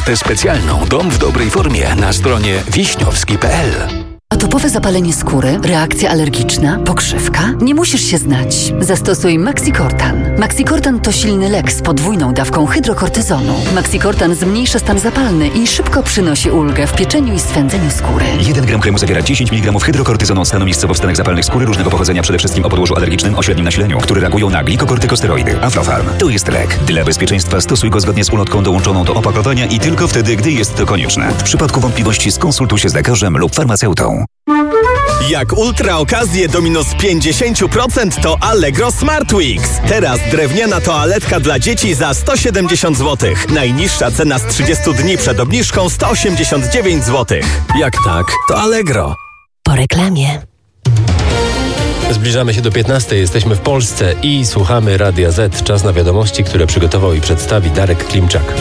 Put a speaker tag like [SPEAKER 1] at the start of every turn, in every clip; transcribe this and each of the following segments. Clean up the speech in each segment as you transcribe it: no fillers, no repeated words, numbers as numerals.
[SPEAKER 1] ofertę specjalną Dom w dobrej formie na stronie wiśniowski.pl.
[SPEAKER 2] Atopowe zapalenie skóry, reakcja alergiczna, pokrzywka? Nie musisz się znać. Zastosuj Maxikortan. Maxikortan to silny lek z podwójną dawką hydrokortyzonu. Maxikortan zmniejsza stan zapalny i szybko przynosi ulgę w pieczeniu i swędzeniu skóry.
[SPEAKER 3] 1 gram kremu zawiera 10 mg hydrokortyzonu stanu miejscowo w stanach zapalnych skóry różnego pochodzenia, przede wszystkim o podłożu alergicznym o średnim nasileniu, które reagują na glikokortykosteroidy. Aflofarm to jest lek. Dla bezpieczeństwa stosuj go zgodnie z ulotką dołączoną do opakowania i tylko wtedy, gdy jest to konieczne. W przypadku wątpliwości skonsultuj się z lekarzem lub farmaceutą.
[SPEAKER 4] Jak ultra okazje do minus 50% to Allegro Smart Weeks. Teraz drewniana toaletka dla dzieci za 170 zł. Najniższa cena z 30 dni przed obniżką 189 zł. Jak tak, to Allegro.
[SPEAKER 5] Po reklamie.
[SPEAKER 6] Zbliżamy się do 15. Jesteśmy w Polsce i słuchamy Radia Z. Czas na wiadomości, które przygotował i przedstawi Darek Klimczak.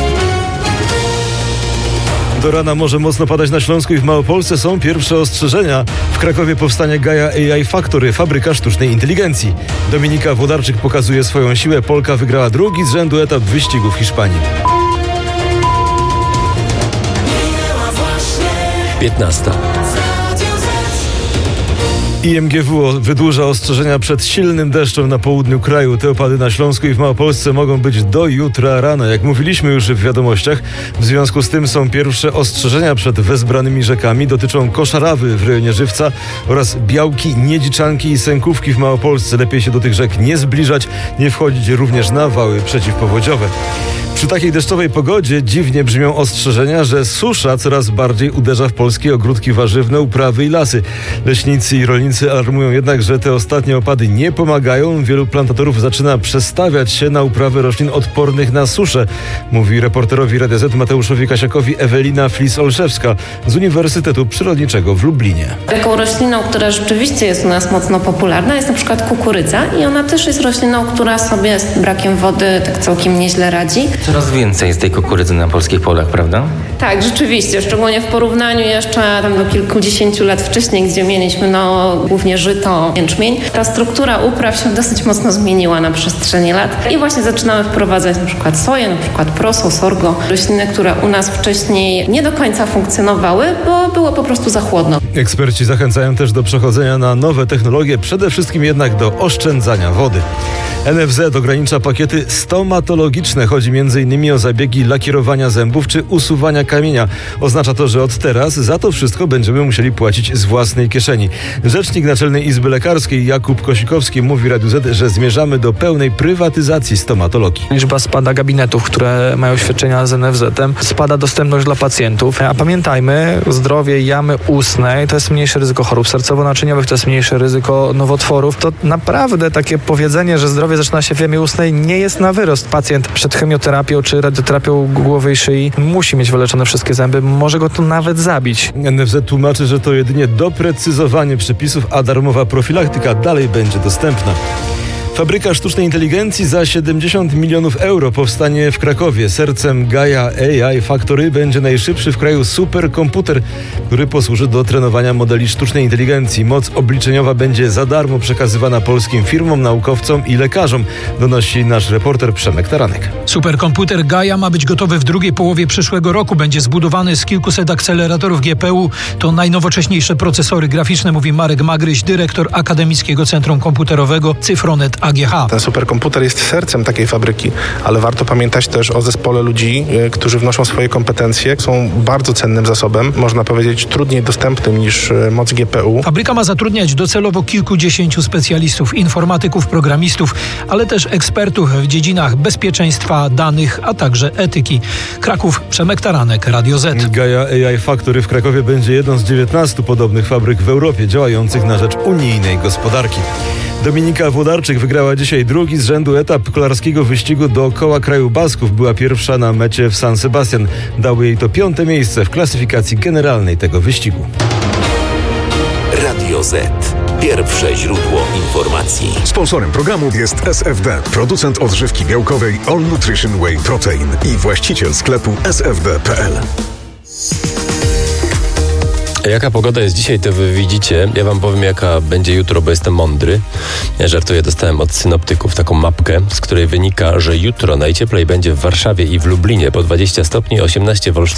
[SPEAKER 7] Do rana może mocno padać na Śląsku i w Małopolsce. Są pierwsze ostrzeżenia. W Krakowie powstanie Gaia AI Factory, fabryka sztucznej inteligencji. Dominika Włodarczyk pokazuje swoją siłę. Polka wygrała drugi z rzędu etap wyścigu w Hiszpanii.
[SPEAKER 6] 15.
[SPEAKER 7] IMGW wydłuża ostrzeżenia przed silnym deszczem na południu kraju. Te opady na Śląsku i w Małopolsce mogą być do jutra rana. Jak mówiliśmy już w wiadomościach, w związku z tym są pierwsze ostrzeżenia przed wezbranymi rzekami. Dotyczą Koszarawy w rejonie Żywca oraz Białki, Niedziczanki i Sękówki w Małopolsce. Lepiej się do tych rzek nie zbliżać, nie wchodzić również na wały przeciwpowodziowe. Przy takiej deszczowej pogodzie dziwnie brzmią ostrzeżenia, że susza coraz bardziej uderza w polskie ogródki warzywne, uprawy i lasy. Leśnicy i rolnicy alarmują jednak, że te ostatnie opady nie pomagają. Wielu plantatorów zaczyna przestawiać się na uprawę roślin odpornych na suszę, mówi reporterowi Radia Z Mateuszowi Kasiakowi Ewelina Flis-Olszewska z Uniwersytetu Przyrodniczego w Lublinie.
[SPEAKER 8] Taką rośliną, która rzeczywiście jest u nas mocno popularna, jest na przykład kukurydza i ona też jest rośliną, która sobie z brakiem wody tak całkiem nieźle radzi.
[SPEAKER 9] Coraz więcej jest tej kukurydzy na polskich polach, prawda?
[SPEAKER 8] Tak, rzeczywiście, szczególnie w porównaniu jeszcze tam do kilkudziesięciu lat wcześniej, gdzie mieliśmy głównie żyto, jęczmień. Ta struktura upraw się dosyć mocno zmieniła na przestrzeni lat i właśnie zaczynamy wprowadzać na przykład soję, na przykład proso, sorgo, rośliny, które u nas wcześniej nie do końca funkcjonowały, bo było po prostu za chłodno.
[SPEAKER 7] Eksperci zachęcają też do przechodzenia na nowe technologie, przede wszystkim jednak do oszczędzania wody. NFZ ogranicza pakiety stomatologiczne. Chodzi m.in. o zabiegi lakierowania zębów czy usuwania kamienia. Oznacza to, że od teraz za to wszystko będziemy musieli płacić z własnej kieszeni. Rzecznik Naczelnej Izby Lekarskiej Jakub Kosikowski mówi Radiu Z, że zmierzamy do pełnej prywatyzacji stomatologii.
[SPEAKER 10] Liczba spada gabinetów, które mają świadczenia z NFZ-em, spada dostępność dla pacjentów. A pamiętajmy, zdrowie jamy ustnej to jest mniejsze ryzyko chorób sercowo-naczyniowych, to jest mniejsze ryzyko nowotworów. To naprawdę takie powiedzenie, że zdrowie zaczyna się w jamie ustnej, nie jest na wyrost. Pacjent przed chemioterapią czy radioterapią głowy i szyi musi mieć wyleczone wszystkie zęby, może go to nawet zabić.
[SPEAKER 7] NFZ tłumaczy, że to jedynie doprecyzowanie przepisów, a darmowa profilaktyka dalej będzie dostępna. Fabryka sztucznej inteligencji za 70 milionów euro powstanie w Krakowie. Sercem Gaia AI Factory będzie najszybszy w kraju superkomputer, który posłuży do trenowania modeli sztucznej inteligencji. Moc obliczeniowa będzie za darmo przekazywana polskim firmom, naukowcom i lekarzom, donosi nasz reporter Przemek Taranek.
[SPEAKER 11] Superkomputer Gaia ma być gotowy w drugiej połowie przyszłego roku. Będzie zbudowany z kilkuset akceleratorów GPU. To najnowocześniejsze procesory graficzne, mówi Marek Magryś, dyrektor Akademickiego Centrum Komputerowego Cyfronet AGH.
[SPEAKER 12] Ten superkomputer jest sercem takiej fabryki, ale warto pamiętać też o zespole ludzi, którzy wnoszą swoje kompetencje. Są bardzo cennym zasobem, można powiedzieć trudniej dostępnym niż moc GPU.
[SPEAKER 11] Fabryka ma zatrudniać docelowo kilkudziesięciu specjalistów, informatyków, programistów, ale też ekspertów w dziedzinach bezpieczeństwa danych, a także etyki. Kraków, Przemek Taranek, Radio Z.
[SPEAKER 7] Gaia AI Factory w Krakowie będzie jedną z 19 podobnych fabryk w Europie działających na rzecz unijnej gospodarki. Dominika Włodarczyk wygrała dzisiaj drugi z rzędu etap kolarskiego wyścigu dookoła kraju Basków. Była pierwsza na mecie w San Sebastian. Dało jej to 5. miejsce w klasyfikacji generalnej tego wyścigu.
[SPEAKER 1] Radio Z. Pierwsze źródło informacji.
[SPEAKER 13] Sponsorem programu jest SFD, producent odżywki białkowej All Nutrition Whey Protein i właściciel sklepu sfd.pl.
[SPEAKER 6] Jaka pogoda jest dzisiaj, to wy widzicie. Ja wam powiem, jaka będzie jutro, bo jestem mądry. Ja żartuję, dostałem od synoptyków taką mapkę, z której wynika, że jutro najcieplej będzie w Warszawie i w Lublinie po 20 stopni, 18 w Olsztynie.